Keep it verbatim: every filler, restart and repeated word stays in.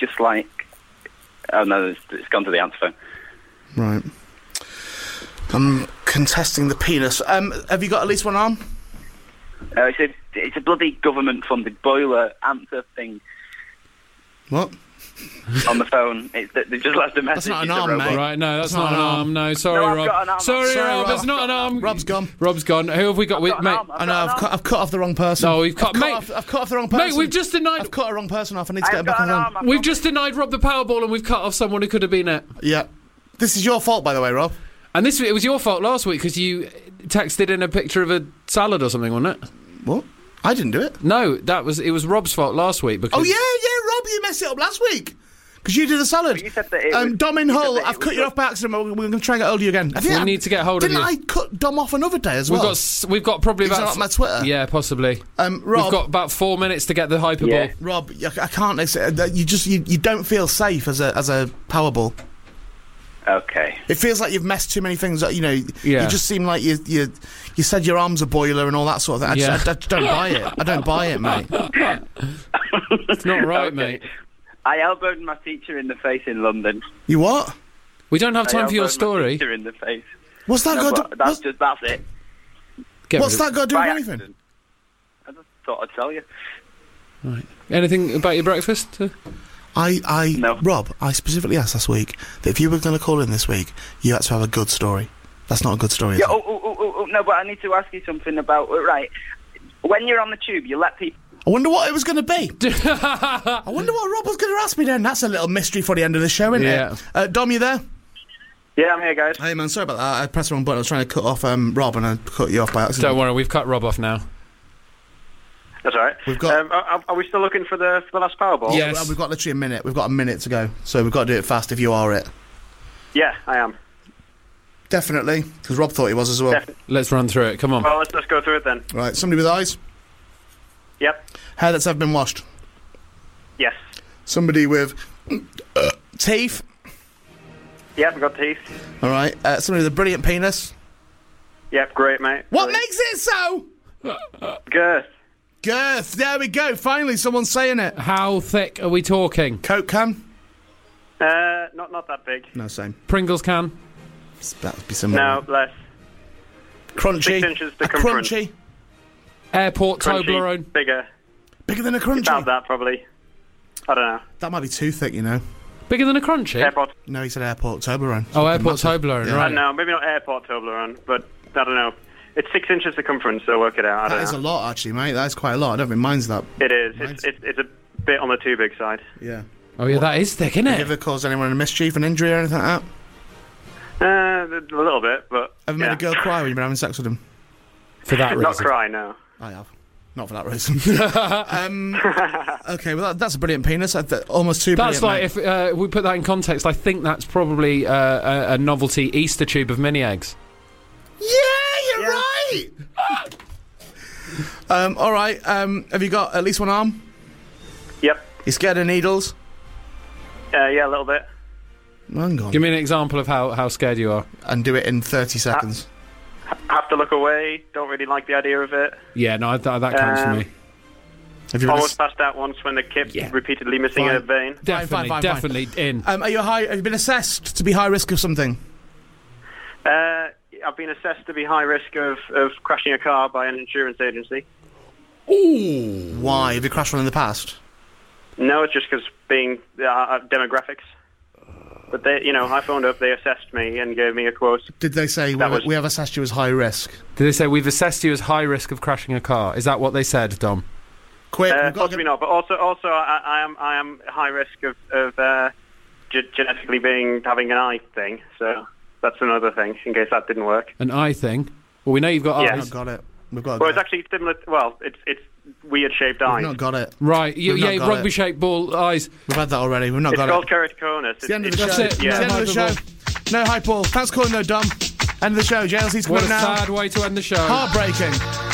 just like... Oh, no, it's, it's gone to the answer phone. Right. I'm contesting the penis. Um, have you got at least one arm? Uh, it's, a, it's a bloody government-funded boiler answer thing. What? On the phone. It's, they just left a message. That's not an it's a arm, robot. mate. Right, no, that's, that's not, not an arm. arm. No, sorry, no, I've Rob. Got an arm. Sorry, Sorry, Rob, Rob. it's not an arm. Rob's gone. Rob's gone. Who have we got? I've We, got an mate. arm. I've I know, got I've an cut, arm. I've cut off the wrong person. No, we've cut, I've cut, mate. off, I've cut off the wrong person. Mate, we've just denied... I've cut a wrong person off. I need to I've get it got back an on. arm. I've We've got just denied Rob the Powerball and we've cut off someone who could have been it. Yeah. This is your fault, by the way, Rob. And this it was your fault last week because you texted in a picture of a salad or something, wasn't it? What? I didn't do it. No, that was it was Rob's fault last week because... Oh, yeah, yeah, Rob, you messed it up last week. Because you did the salad. But you said that it um, was- Dom in you said Hull, that it I've was cut you good. off by accident, but we're going to try and get hold of you again. Have We you? need to get hold Didn't of you. I cut Dom off another day as We've well? got s- we've got probably Is that about... on my Twitter? Yeah, possibly. Um, Rob, We've got about four minutes to get the hyperball. Yeah. Rob, I I can't. it's, uh, You just you, you don't feel safe as a as a Powerball. Okay. It feels like you've messed too many things up. You know, Yeah. you just seem like you you you said your arm's a boiler and all that sort of thing. I, Yeah. just, I, I don't buy it. I don't buy it, mate. It's not right, Okay. mate. I elbowed my teacher in the face in London. You what? We don't have I time for your elbowed my story. teacher in the face. What's that No, got? but To, that's what's just that's it. Get what's rid of- that got to do with By anything? accident. I just thought I'd tell you. Right. Anything about your breakfast? Uh, I, I, No. Rob, I specifically asked last week that if you were going to call in this week, you had to have a good story. That's not a good story, is Yeah. it? Oh, oh, oh, oh, oh, no, but I need to ask you something about right. When you're on the tube, you let people. I wonder what it was going to be. I wonder what Rob was going to ask me then. That's a little mystery for the end of the show, isn't Yeah. it? Uh, Dom, you there? Yeah, I'm here, guys. Hey, man, sorry about that. I pressed the wrong button. I was trying to cut off um, Rob and I cut you off by accident. Don't worry, we've cut Rob off now. That's all right. We've got- Um, are, are we still looking for the for the last Powerball? Yeah. Yes. Well, we've got literally a minute. We've got a minute to go. So we've got to do it fast if you are it. Yeah, I am. Definitely. Because Rob thought he was as well. Definitely. Let's run through it. Come on. Well, let's let's go through it then. Right, somebody with eyes. Yep. Hair that's ever been washed. Yes. Somebody with uh, teeth. Yep. We got teeth. All right. Uh, somebody with a brilliant penis. Yep. Great, mate. What Brilliant. makes it so? Girth. Girth. There we go. Finally, someone's saying it. How thick are we talking? Coke can? Uh, not not that big. No, same. Pringles can? That would be similar. No, less. Crunchy. Six inches a circumference. crunchy. Airport Crunchy, Toblerone? bigger. Bigger than a crunchy. About that, probably. I don't know. That might be too thick, you know. Bigger than a crunchy? Airport. No, he said airport Toblerone. Oh, airport Massive. Toblerone, Yeah. I right. don't know. Maybe not airport Toblerone, but I don't know. It's six inches circumference, so work it out. I That don't is know. a lot, actually, mate. That is quite a lot. I don't think mine's that. It is. Mine's- It's, it's it's a bit on the too big side. Yeah. Oh, yeah, that is thick, isn't Have you it? ever caused anyone a mischief, an injury, or anything like that? Uh, a little bit, but Ever yeah. made a girl cry when you've been having sex with them? For that Not reason. cry, no. I have. Not for that reason. um, okay, well, that, that's a brilliant penis. Uh, th- almost too That's brilliant, like, mate. if uh, we put that in context, I think that's probably uh, a, a novelty Easter tube of mini eggs. Yeah, you're right! um, all right, um, have you got at least one arm? Yep. You scared of needles? Uh, yeah, a little bit. Hang on. Give me an example of how, how scared you are. And do it in thirty seconds. H- have to look away. Don't really like the idea of it. Yeah, no, th- that counts Um, for me. Have you been Almost passed out once when the kid Yeah. repeatedly missing Fine. a vein. Definitely, fine, fine, fine. definitely in. um, are you a high? Have you been assessed to be high risk of something? Uh, I've been assessed to be high risk of, of crashing a car by an insurance agency. Ooh. Why? Have you crashed one in the past? No, it's just because being uh, uh, demographics. But they, you know, I phoned up, they assessed me and gave me a quote. Did they say we That have, was- we have assessed you as high risk? Did they say we've assessed you as high risk of crashing a car? Is that what they said, Dom? Quick, Uh, we've got to possibly get- not, but also, also, I, I am, I am high risk of, of uh, ge- genetically being having an eye thing. So that's another thing. In case that didn't work. An eye thing? Well, we know you've got Yeah. We've eyes. not got it. We've got. Well, it. it's actually similar. Well, it's it's weird shaped We've eyes. not got it. Right, you, We've not yeah, got it. rugby-shaped ball eyes. We've had that already. We've not It's got called it. keratoconus. It's the end of the It's- show. That's it. It's the Yeah. end of the show. No hype ball. Thanks for calling though, Dom. End of the show. J L C's What coming a now. sad way to end the show. Heartbreaking.